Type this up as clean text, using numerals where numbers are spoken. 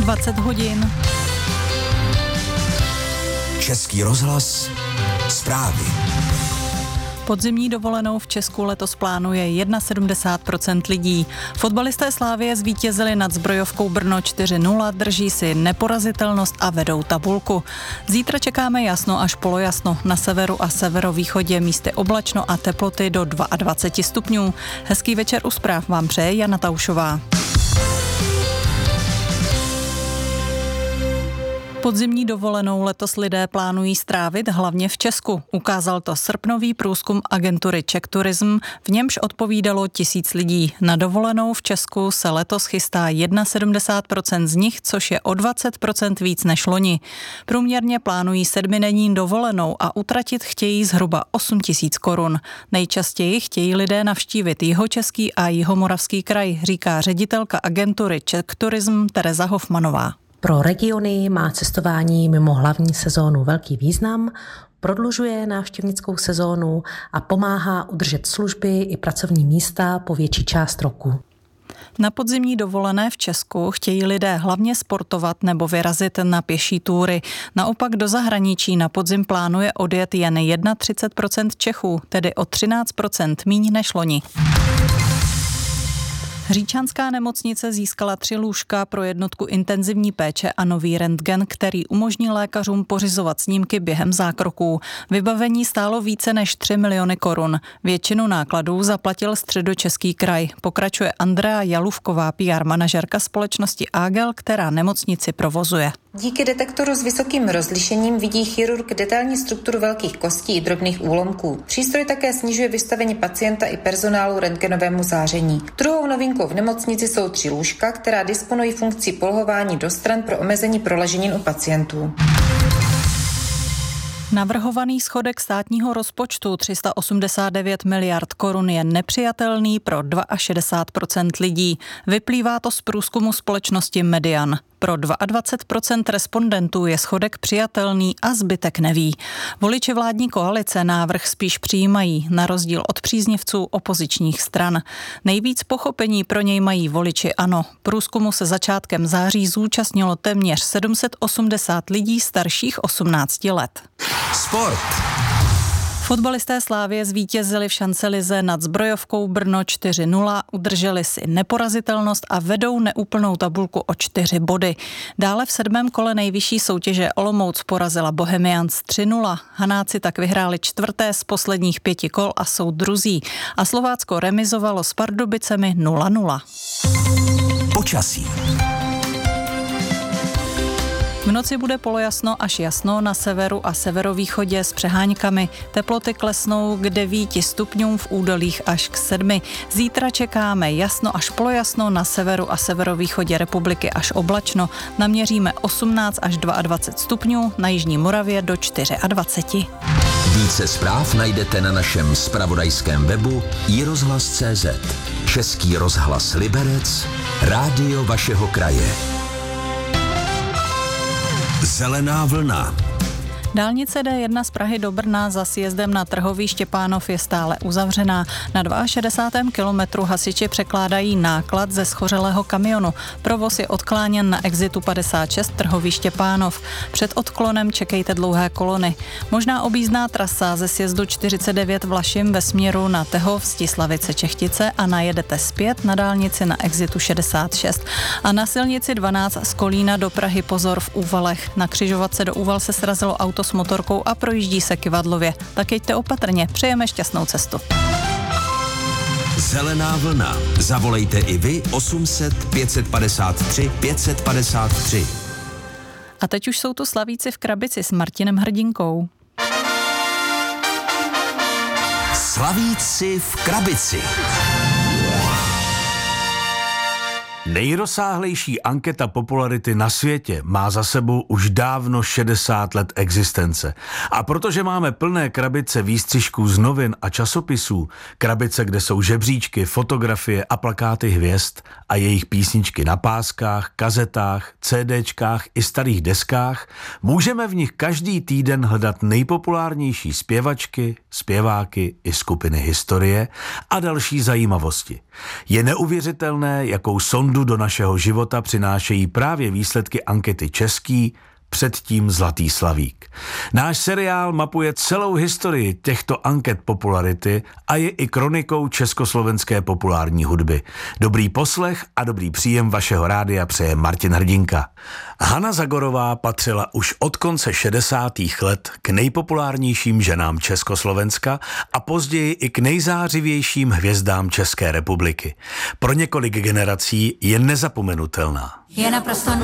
20 hodin. Český rozhlas, zprávy. Podzimní dovolenou v Česku letos plánuje 71% lidí. Fotbalisté Slavie zvítězili nad Zbrojovkou Brno 4-0, drží si neporazitelnost a vedou tabulku. Zítra čekáme jasno až polojasno. Na severu a severovýchodě místy oblačno a teploty do 22 stupňů. Hezký večer u zpráv vám přeje Jana Taušová. Podzimní dovolenou letos lidé plánují strávit hlavně v Česku. Ukázal to srpnový průzkum agentury Czech Tourism, v němž odpovídalo 1000 lidí. Na dovolenou v Česku se letos chystá 71% z nich, což je o 20% víc než loni. Průměrně plánují 7denní dovolenou a utratit chtějí zhruba 8 000 korun. Nejčastěji chtějí lidé navštívit Jihočeský a Jihomoravský kraj, říká ředitelka agentury Czech Tourism Tereza Hofmanová. Pro regiony má cestování mimo hlavní sezónu velký význam, prodlužuje návštěvnickou sezónu a pomáhá udržet služby i pracovní místa po větší část roku. Na podzimní dovolené v Česku chtějí lidé hlavně sportovat nebo vyrazit na pěší túry. Naopak do zahraničí na podzim plánuje odjet jen 31% Čechů, tedy o 13% míň než loni. Hříčanská nemocnice získala 3 lůžka pro jednotku intenzivní péče a nový rentgen, který umožní lékařům pořizovat snímky během zákroků. Vybavení stálo více než 3 miliony korun. Většinu nákladů zaplatil Středočeský kraj. Pokračuje Andrea Jalůvková, PR manažerka společnosti Agel, která nemocnici provozuje. Díky detektoru s vysokým rozlišením vidí chirurg detailní strukturu velkých kostí i drobných úlomků. Přístroj také snižuje vystavení pacienta i personálu rentgenovému záření. Druhou novinkou v nemocnici jsou 3 lůžka, která disponují funkcí polohování do stran pro omezení proleženin u pacientů. Navrhovaný schodek státního rozpočtu 389 miliard korun je nepřijatelný pro 62% lidí. Vyplývá to z průzkumu společnosti Median. Pro 22% respondentů je schodek přijatelný a zbytek neví. Voliči vládní koalice návrh spíš přijímají, na rozdíl od příznivců opozičních stran. Nejvíc pochopení pro něj mají voliči ANO. Průzkumu se začátkem září zúčastnilo téměř 780 lidí starších 18 let. Sport. Fotbalisté Slavie zvítězili v šancelize nad Zbrojovkou Brno 4-0, udrželi si neporazitelnost a vedou neúplnou tabulku o 4 body. Dále v 7. kole nejvyšší soutěže Olomouc porazila Bohemians 3-0. Hanáci tak vyhráli 4. z posledních 5 kol a jsou druzí. A Slovácko remizovalo s Pardubicemi 0-0. Počasí. V noci bude polojasno až jasno na severu a severovýchodě s přeháňkami. Teploty klesnou k 9 stupňům, v údolích až k 7. Zítra čekáme jasno až polojasno, na severu a severovýchodě republiky až oblačno. Naměříme 18 až 22 stupňů, na jižní Moravě do 24. Více zpráv najdete na našem zpravodajském webu iRozhlas.cz. Český rozhlas Liberec, rádio vašeho kraje. Zelená vlna. Dálnice D1 z Prahy do Brna za sjezdem na Trhový Štěpánov je stále uzavřená. Na 62. kilometru hasiči překládají náklad ze schořelého kamionu. Provoz je odkláněn na exitu 56 Trhový Štěpánov. Před odklonem čekejte dlouhé kolony. Možná objízdná trasa ze sjezdu 49 Vlašim ve směru na Tehov, Stislavice, Čechtice a najedete zpět na dálnici na exitu 66. A na silnici 12 z Kolína do Prahy pozor v Úvalech. Na křižovatce do Úval se srazilo auto s motorkou a projíždí se Kyvadlově. Tak jeďte opatrně, přejeme šťastnou cestu. Zelená vlna. Zavolejte i vy 800 553 553. A teď už jsou tu slavíci v Krabici s Martinem Hrdinkou. Slavíci v Krabici. Nejrozsáhlejší anketa popularity na světě má za sebou už dávno 60 let existence. A protože máme plné krabice výstřižků z novin a časopisů, krabice, kde jsou žebříčky, fotografie a plakáty hvězd a jejich písničky na páskách, kazetách, CDčkách i starých deskách, můžeme v nich každý týden hledat nejpopulárnější zpěvačky, zpěváky i skupiny historie a další zajímavosti. Je neuvěřitelné, jakou sondu sondu do našeho života přinášejí právě výsledky ankety Český, předtím Zlatý slavík. Náš seriál mapuje celou historii těchto anket popularity a je i kronikou československé populární hudby. Dobrý poslech a dobrý příjem vašeho rádia přeje Martin Hrdinka. Hana Zagorová patřila už od konce 60. let k nejpopulárnějším ženám Československa a později i k nejzářivějším hvězdám České republiky. Pro několik generací je nezapomenutelná. Je naprosto